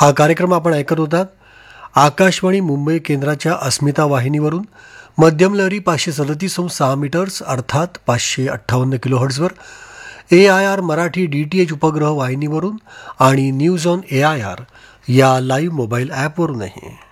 हा कार्यक्रम आपण ऐकत होतात आकाशवाणी मुंबई केंद्राच्या अस्मिता वाहिनीवरून मध्यम लहरी 537.6 मीटर्स अर्थात 558 किलोहर्ट्झवर AIR मराठी DTH उपग्रह वाहिनीवरून आणि न्यूज ऑन AIR या लाईव्ह मोबाईल ॲपवरूनही.